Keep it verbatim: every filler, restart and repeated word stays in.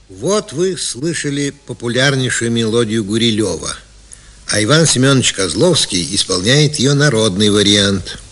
Вот вы слышали популярнейшую мелодию Гурилева, а Иван Семенович Козловский исполняет ее народный вариант.